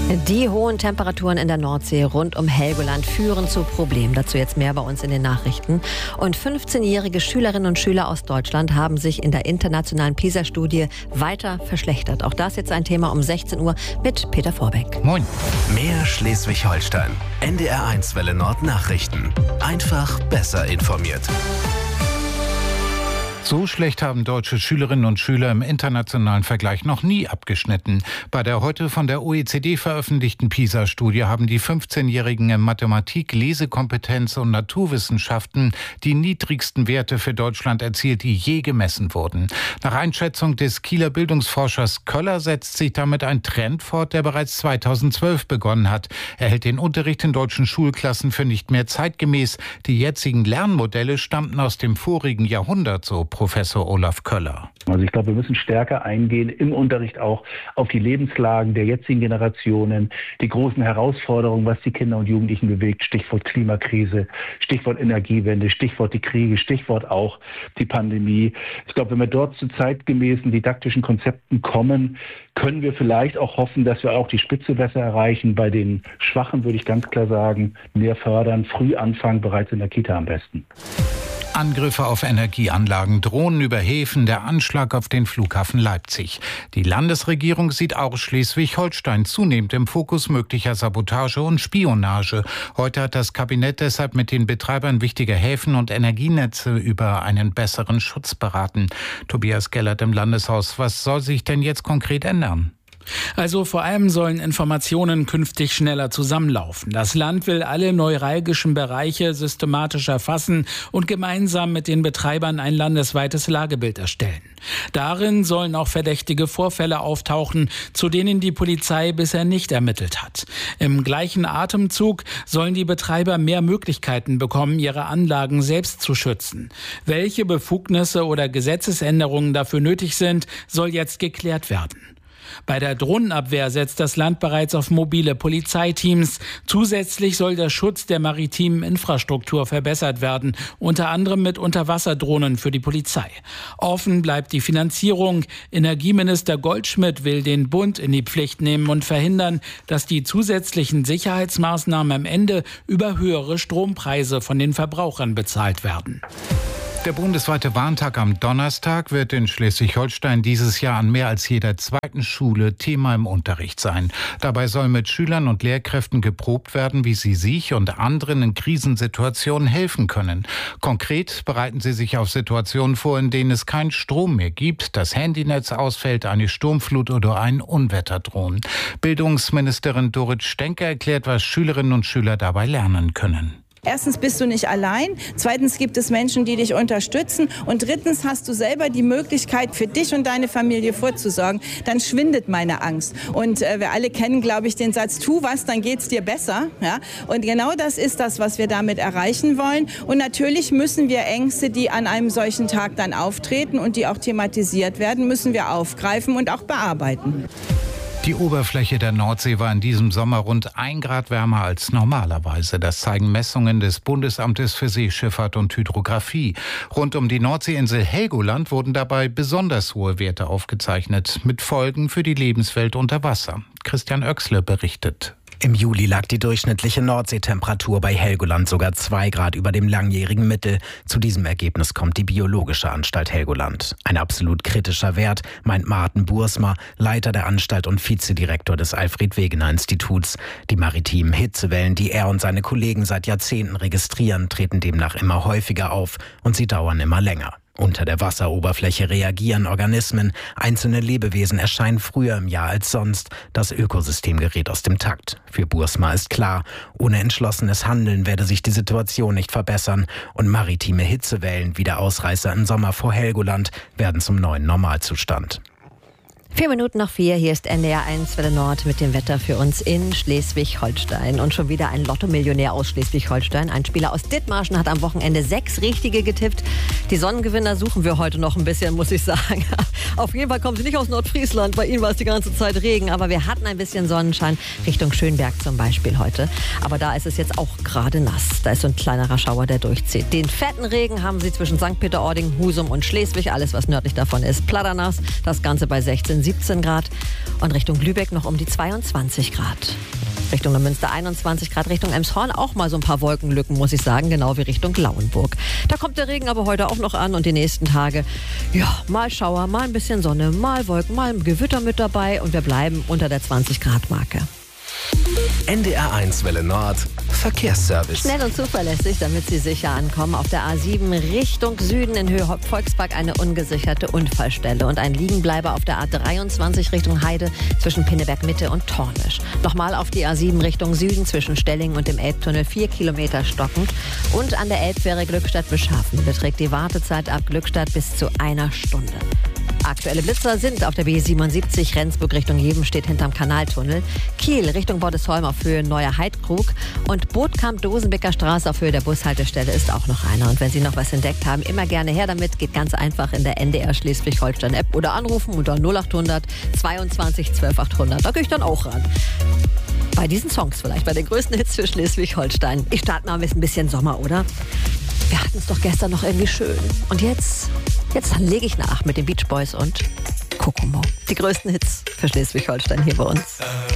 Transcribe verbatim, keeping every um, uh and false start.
Die hohen Temperaturen in der Nordsee rund um Helgoland führen zu Problemen. Dazu jetzt mehr bei uns in den Nachrichten. Und fünfzehnjährige Schülerinnen und Schüler aus Deutschland haben sich in der internationalen PISA-Studie weiter verschlechtert. Auch das jetzt ein Thema um sechzehn Uhr mit Peter Vorbeck. Moin. Mehr Schleswig-Holstein. N D R eins Welle Nord Nachrichten. Einfach besser informiert. So schlecht haben deutsche Schülerinnen und Schüler im internationalen Vergleich noch nie abgeschnitten. Bei der heute von der O E C D veröffentlichten PISA-Studie haben die fünfzehnjährigen in Mathematik, Lesekompetenz und Naturwissenschaften die niedrigsten Werte für Deutschland erzielt, die je gemessen wurden. Nach Einschätzung des Kieler Bildungsforschers Köller setzt sich damit ein Trend fort, der bereits zweitausendzwölf begonnen hat. Er hält den Unterricht in deutschen Schulklassen für nicht mehr zeitgemäß. Die jetzigen Lernmodelle stammten aus dem vorigen Jahrhundert, so Professor Olaf Köller. Also ich glaube, wir müssen stärker eingehen im Unterricht auch auf die Lebenslagen der jetzigen Generationen, die großen Herausforderungen, was die Kinder und Jugendlichen bewegt, Stichwort Klimakrise, Stichwort Energiewende, Stichwort die Kriege, Stichwort auch die Pandemie. Ich glaube, wenn wir dort zu zeitgemäßen didaktischen Konzepten kommen, können wir vielleicht auch hoffen, dass wir auch die Spitze besser erreichen. Bei den Schwachen würde ich ganz klar sagen, mehr fördern, früh anfangen, bereits in der Kita am besten. Angriffe auf Energieanlagen, Drohnen über Häfen, der Anschlag auf den Flughafen Leipzig. Die Landesregierung sieht auch Schleswig-Holstein zunehmend im Fokus möglicher Sabotage und Spionage. Heute hat das Kabinett deshalb mit den Betreibern wichtiger Häfen und Energienetze über einen besseren Schutz beraten. Tobias Gellert im Landeshaus, was soll sich denn jetzt konkret ändern? Also vor allem sollen Informationen künftig schneller zusammenlaufen. Das Land will alle neuralgischen Bereiche systematisch erfassen und gemeinsam mit den Betreibern ein landesweites Lagebild erstellen. Darin sollen auch verdächtige Vorfälle auftauchen, zu denen die Polizei bisher nicht ermittelt hat. Im gleichen Atemzug sollen die Betreiber mehr Möglichkeiten bekommen, ihre Anlagen selbst zu schützen. Welche Befugnisse oder Gesetzesänderungen dafür nötig sind, soll jetzt geklärt werden. Bei der Drohnenabwehr setzt das Land bereits auf mobile Polizeiteams. Zusätzlich soll der Schutz der maritimen Infrastruktur verbessert werden, unter anderem mit Unterwasserdrohnen für die Polizei. Offen bleibt die Finanzierung. Energieminister Goldschmidt will den Bund in die Pflicht nehmen und verhindern, dass die zusätzlichen Sicherheitsmaßnahmen am Ende über höhere Strompreise von den Verbrauchern bezahlt werden. Der bundesweite Warntag am Donnerstag wird in Schleswig-Holstein dieses Jahr an mehr als jeder zweiten Schule Thema im Unterricht sein. Dabei soll mit Schülern und Lehrkräften geprobt werden, wie sie sich und anderen in Krisensituationen helfen können. Konkret bereiten sie sich auf Situationen vor, in denen es keinen Strom mehr gibt, das Handynetz ausfällt, eine Sturmflut oder ein Unwetter drohen. Bildungsministerin Dorit Stenke erklärt, was Schülerinnen und Schüler dabei lernen können. Erstens bist du nicht allein, zweitens gibt es Menschen, die dich unterstützen und drittens hast du selber die Möglichkeit, für dich und deine Familie vorzusorgen. Dann schwindet meine Angst. Und äh, wir alle kennen, glaube ich, den Satz, tu was, dann geht's dir besser. Ja? Und genau das ist das, was wir damit erreichen wollen. Und natürlich müssen wir Ängste, die an einem solchen Tag dann auftreten und die auch thematisiert werden, müssen wir aufgreifen und auch bearbeiten. Die Oberfläche der Nordsee war in diesem Sommer rund ein Grad wärmer als normalerweise. Das zeigen Messungen des Bundesamtes für Seeschifffahrt und Hydrographie. Rund um die Nordseeinsel Helgoland wurden dabei besonders hohe Werte aufgezeichnet, mit Folgen für die Lebenswelt unter Wasser. Christian Oechsle berichtet. Im Juli lag die durchschnittliche Nordseetemperatur bei Helgoland sogar zwei Grad über dem langjährigen Mittel. Zu diesem Ergebnis kommt die Biologische Anstalt Helgoland. Ein absolut kritischer Wert, meint Martin Bursma, Leiter der Anstalt und Vizedirektor des Alfred-Wegener-Instituts. Die maritimen Hitzewellen, die er und seine Kollegen seit Jahrzehnten registrieren, treten demnach immer häufiger auf und sie dauern immer länger. Unter der Wasseroberfläche reagieren Organismen. Einzelne Lebewesen erscheinen früher im Jahr als sonst. Das Ökosystem gerät aus dem Takt. Für Bursma ist klar, ohne entschlossenes Handeln werde sich die Situation nicht verbessern. Und maritime Hitzewellen wie der Ausreißer im Sommer vor Helgoland werden zum neuen Normalzustand. Vier Minuten nach vier, hier ist N D R eins Welle Nord mit dem Wetter für uns in Schleswig-Holstein. Und schon wieder ein Lotto-Millionär aus Schleswig-Holstein. Ein Spieler aus Dithmarschen hat am Wochenende sechs Richtige getippt. Die Sonnengewinner suchen wir heute noch ein bisschen, muss ich sagen. Auf jeden Fall kommen sie nicht aus Nordfriesland. Bei ihnen war es die ganze Zeit Regen. Aber wir hatten ein bisschen Sonnenschein Richtung Schönberg zum Beispiel heute. Aber da ist es jetzt auch gerade nass. Da ist so ein kleinerer Schauer, der durchzieht. Den fetten Regen haben sie zwischen Sankt Peter-Ording, Husum und Schleswig. Alles, was nördlich davon ist, platternass. Das Ganze bei sechzehn, siebzehn Grad und Richtung Lübeck noch um die zweiundzwanzig Grad. Richtung Neumünster einundzwanzig Grad, Richtung Elmshorn auch mal so ein paar Wolkenlücken, muss ich sagen, genau wie Richtung Lauenburg. Da kommt der Regen aber heute auch noch an und die nächsten Tage, ja, mal Schauer, mal ein bisschen Sonne, mal Wolken, mal ein Gewitter mit dabei und wir bleiben unter der zwanzig Grad Marke. N D R eins Welle Nord Verkehrsservice. Schnell und zuverlässig, damit Sie sicher ankommen. Auf der A sieben Richtung Süden in Höhe Volkspark eine ungesicherte Unfallstelle und ein Liegenbleiber auf der A dreiundzwanzig Richtung Heide zwischen Pinneberg Mitte und Tornisch. Nochmal auf die A sieben Richtung Süden zwischen Stellingen und dem Elbtunnel vier Kilometer stockend und an der Elbfähre Glückstadt-Bischhafen beträgt die Wartezeit ab Glückstadt bis zu einer Stunde. Aktuelle Blitzer sind auf der B siebenundsiebzig Rendsburg Richtung Jebenstedt hinterm Kanaltunnel, Kiel Richtung Bordesholm auf Höhe Neuer Heidkrug und Bootkamp Dosenbecker Straße auf Höhe der Bushaltestelle ist auch noch einer. Und wenn Sie noch was entdeckt haben, immer gerne her damit. Geht ganz einfach in der N D R Schleswig-Holstein App oder anrufen unter null acht hundert zweiundzwanzig zwölf achthundert. Da gehe ich dann auch ran. Bei diesen Songs vielleicht, bei den größten Hits für Schleswig-Holstein. Ich starte mal mit ein bisschen Sommer, oder? Wir hatten es doch gestern noch irgendwie schön. Und jetzt, jetzt dann lege ich nach mit den Beach Boys und Kokomo. Die größten Hits für Schleswig-Holstein hier bei uns.